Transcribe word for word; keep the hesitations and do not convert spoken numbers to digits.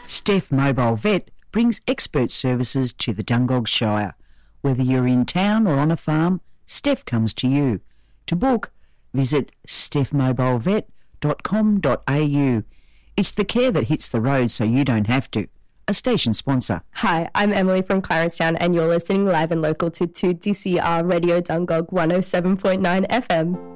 Steph Mobile Vet brings expert services to the Dungog Shire. Whether you're in town or on a farm, Steph comes to you. To book, visit steph mobile vet dot com dot a u. It's the care that hits the road so you don't have to. A station sponsor. Hi, I'm Emily from Clarencetown and you're listening live and local to two D C R Radio Dungog one oh seven point nine F M.